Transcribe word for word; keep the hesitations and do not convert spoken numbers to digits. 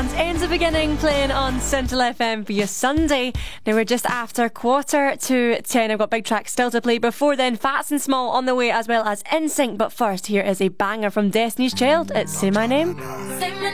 and In the Beginning playing on Central F M for your Sunday. Now we're just after quarter to ten. I've got big tracks still to play. Before then, Fats and Small on the way, as well as N Sync. But first, here is a banger from Destiny's Child. It's Say My Name. Say my